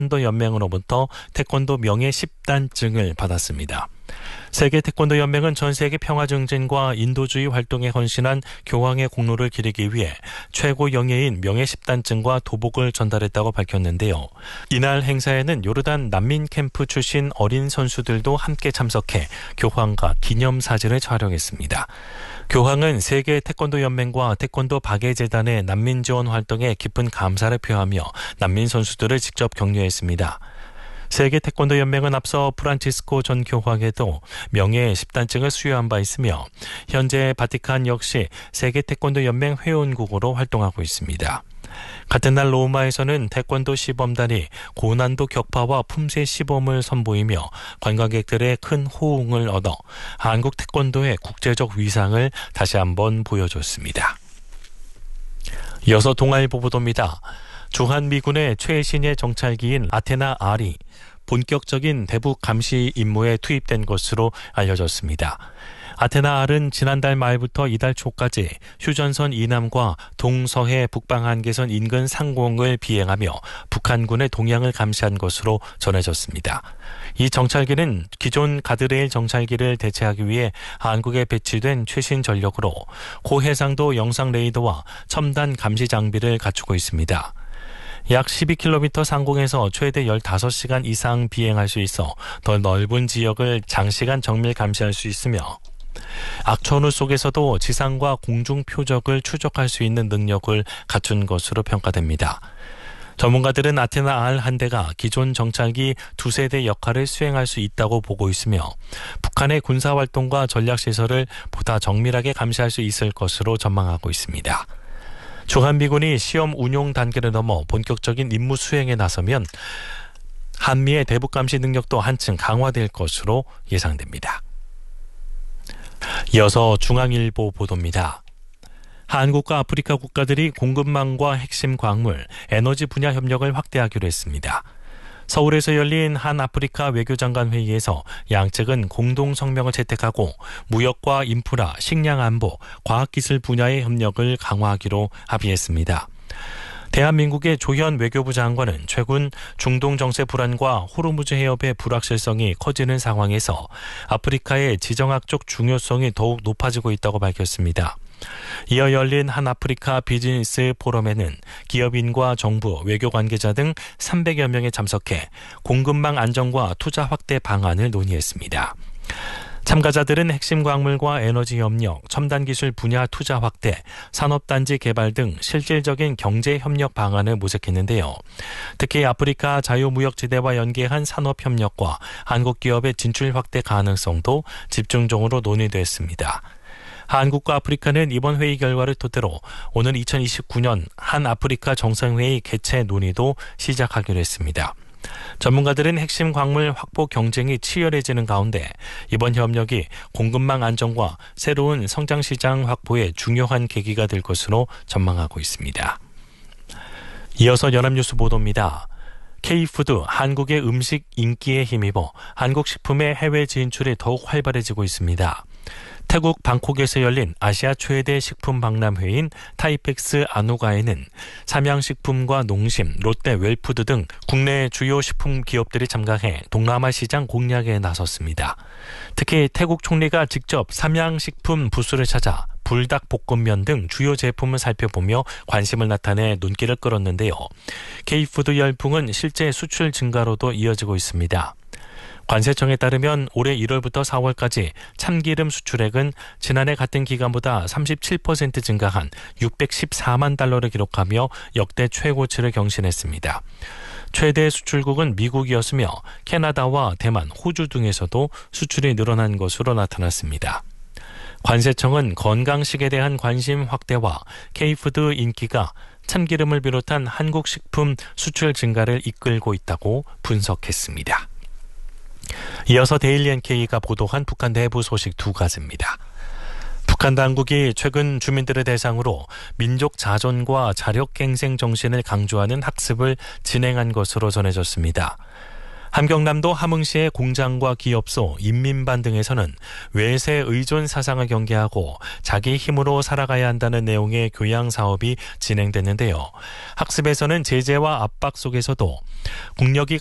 태권도 연맹으로부터 태권도 명예 10단증을 받았습니다. 세계 태권도 연맹은 전 세계 평화 증진과 인도주의 활동에 헌신한 교황의 공로를 기리기 위해 최고 영예인 명예 10단증과 도복을 전달했다고 밝혔는데요. 이날 행사에는 요르단 난민 캠프 출신 어린 선수들도 함께 참석해 교황과 기념사진을 촬영했습니다. 교황은 세계 태권도 연맹과 태권도 박예재단의 난민 지원 활동에 깊은 감사를 표하며 난민 선수들을 직접 격려했습니다. 세계 태권도 연맹은 앞서 프란치스코 전 교황에도 명예 10단증을 수여한 바 있으며 현재 바티칸 역시 세계 태권도 연맹 회원국으로 활동하고 있습니다. 같은 날 로마에서는 태권도 시범단이 고난도 격파와 품새 시범을 선보이며 관광객들의 큰 호응을 얻어 한국 태권도의 국제적 위상을 다시 한번 보여줬습니다. 이어서 동아일보 보도입니다. 주한미군의 최신의 정찰기인 아테나 R이 본격적인 대북 감시 임무에 투입된 것으로 알려졌습니다. 아테나 R은 지난달 말부터 이달 초까지 휴전선 이남과 동서해 북방 한계선 인근 상공을 비행하며 북한군의 동향을 감시한 것으로 전해졌습니다. 이 정찰기는 기존 가드레일 정찰기를 대체하기 위해 한국에 배치된 최신 전력으로 고해상도 영상 레이더와 첨단 감시 장비를 갖추고 있습니다. 약 12km 상공에서 최대 15시간 이상 비행할 수 있어 더 넓은 지역을 장시간 정밀 감시할 수 있으며 악천후 속에서도 지상과 공중 표적을 추적할 수 있는 능력을 갖춘 것으로 평가됩니다. 전문가들은 아테나 R 한 대가 기존 정찰기 두세 대 역할을 수행할 수 있다고 보고 있으며 북한의 군사활동과 전략시설을 보다 정밀하게 감시할 수 있을 것으로 전망하고 있습니다. 주한미군이 시험 운용 단계를 넘어 본격적인 임무 수행에 나서면 한미의 대북 감시 능력도 한층 강화될 것으로 예상됩니다. 이어서 중앙일보 보도입니다. 한국과 아프리카 국가들이 공급망과 핵심 광물, 에너지 분야 협력을 확대하기로 했습니다. 서울에서 열린 한 아프리카 외교장관 회의에서 양측은 공동 성명을 채택하고 무역과 인프라, 식량 안보, 과학기술 분야의 협력을 강화하기로 합의했습니다. 대한민국의 조현 외교부 장관은 최근 중동 정세 불안과 호르무즈 해협의 불확실성이 커지는 상황에서 아프리카의 지정학적 중요성이 더욱 높아지고 있다고 밝혔습니다. 이어 열린 한 아프리카 비즈니스 포럼에는 기업인과 정부, 외교 관계자 등 300여 명이 참석해 공급망 안정과 투자 확대 방안을 논의했습니다. 참가자들은 핵심 광물과 에너지 협력, 첨단 기술 분야 투자 확대, 산업단지 개발 등 실질적인 경제 협력 방안을 모색했는데요. 특히 아프리카 자유무역지대와 연계한 산업 협력과 한국 기업의 진출 확대 가능성도 집중적으로 논의됐습니다. 한국과 아프리카는 이번 회의 결과를 토대로 오는 2029년 한 아프리카 정상회의 개최 논의도 시작하기로 했습니다. 전문가들은 핵심 광물 확보 경쟁이 치열해지는 가운데 이번 협력이 공급망 안정과 새로운 성장시장 확보에 중요한 계기가 될 것으로 전망하고 있습니다. 이어서 연합뉴스 보도입니다. K푸드 한국의 음식 인기에 힘입어 한국 식품의 해외 진출이 더욱 활발해지고 있습니다. 태국 방콕에서 열린 아시아 최대 식품 박람회인 타이펙스 아누가에는 삼양식품과 농심, 롯데 웰푸드 등 국내 주요 식품 기업들이 참가해 동남아 시장 공략에 나섰습니다. 특히 태국 총리가 직접 삼양식품 부스를 찾아 불닭볶음면 등 주요 제품을 살펴보며 관심을 나타내 눈길을 끌었는데요. K푸드 열풍은 실제 수출 증가로도 이어지고 있습니다. 관세청에 따르면 올해 1월부터 4월까지 참기름 수출액은 지난해 같은 기간보다 37% 증가한 614만 달러를 기록하며 역대 최고치를 경신했습니다. 최대 수출국은 미국이었으며 캐나다와 대만, 호주 등에서도 수출이 늘어난 것으로 나타났습니다. 관세청은 건강식에 대한 관심 확대와 K푸드 인기가 참기름을 비롯한 한국 식품 수출 증가를 이끌고 있다고 분석했습니다. 이어서 데일리 NK가 보도한 북한 내부 소식 두 가지입니다. 북한 당국이 최근 주민들을 대상으로 민족 자존과 자력갱생 정신을 강조하는 학습을 진행한 것으로 전해졌습니다. 함경남도 함흥시의 공장과 기업소, 인민반 등에서는 외세 의존 사상을 경계하고 자기 힘으로 살아가야 한다는 내용의 교양 사업이 진행됐는데요. 학습에서는 제재와 압박 속에서도 국력이